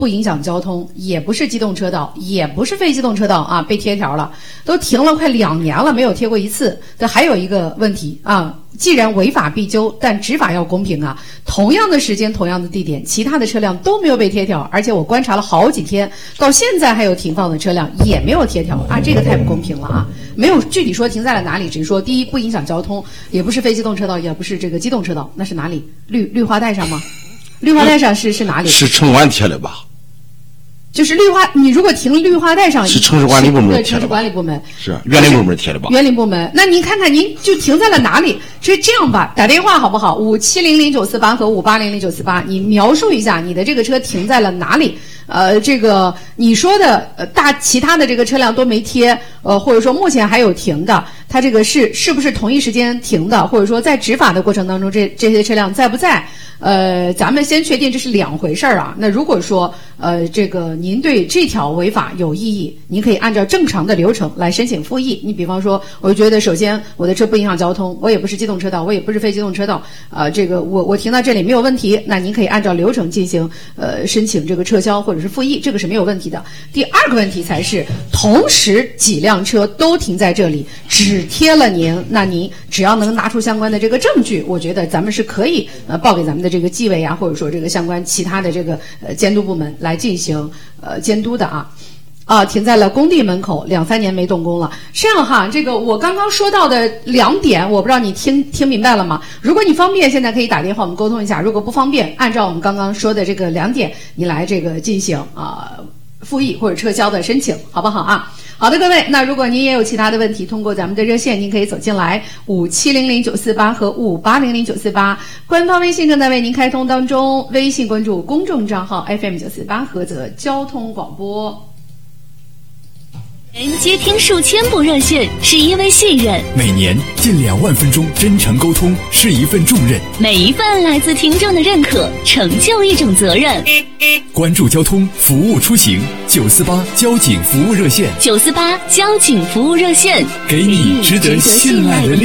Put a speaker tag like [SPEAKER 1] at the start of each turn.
[SPEAKER 1] 不影响交通，也不是机动车道，也不是非机动车道啊，被贴条了，都停了快2年了，没有贴过一次。这还有一个问题啊，既然违法必究，但执法要公平啊。同样的时间，同样的地点，其他的车辆都没有被贴条，而且我观察了好几天，到现在还有停放的车辆也没有贴条啊，这个太不公平了啊！没有具体说停在了哪里，只是说第一不影响交通，也不是非机动车道，也不是这个机动车道，那是哪里？绿化带上吗？绿化带上是哪里？
[SPEAKER 2] 是城管贴的吧？
[SPEAKER 1] 就是绿化，你如果停绿化带上，
[SPEAKER 2] 是城市管理部门贴的吧？
[SPEAKER 1] 对，城市管理部门
[SPEAKER 2] 是园林部门贴的吧？
[SPEAKER 1] 园林部门，那您看看，您就停在了哪里？所以这样吧，打电话好不好？57000948和58000948，你描述一下你的这个车停在了哪里？这个你说的其他的这个车辆都没贴，或者说目前还有停的，它这个是不是同一时间停的？或者说在执法的过程当中，这些车辆在不在？咱们先确定这是2回事儿啊。那如果说这个您对这条违法有异议，您可以按照正常的流程来申请复议。你比方说，我觉得首先我的车不影响交通，我也不是机动车道，我也不是非机动车道，这个我停到这里没有问题，那您可以按照流程进行申请这个撤销或者是复议，这个是没有问题的。第二个问题才是同时几辆车都停在这里，只贴了您，那您只要能拿出相关的这个证据，我觉得咱们是可以报给咱们的这个纪委啊，或者说这个相关其他的这个监督部门来进行监督的啊。停在了工地门口，2、3年没动工了。这样哈，这个我刚刚说到的2点，我不知道你听明白了吗？如果你方便，现在可以打电话我们沟通一下；如果不方便，按照我们刚刚说的这个2点，你来这个进行复议或者撤销的申请，好不好啊？好的，各位，那如果您也有其他的问题，通过咱们的热线，您可以走进来57000948和58000948，官方微信正在为您开通当中，微信关注公众账号 FM948菏泽交通广播。
[SPEAKER 3] 接听数千部热线是因为信任，
[SPEAKER 4] 每年近2万分钟真诚沟通是一份重任，
[SPEAKER 3] 每一份来自听众的认可成就一种责任。
[SPEAKER 4] 关注交通，服务出行，948交警服务热线，
[SPEAKER 3] 948交警服务热线，
[SPEAKER 4] 给你值得信赖的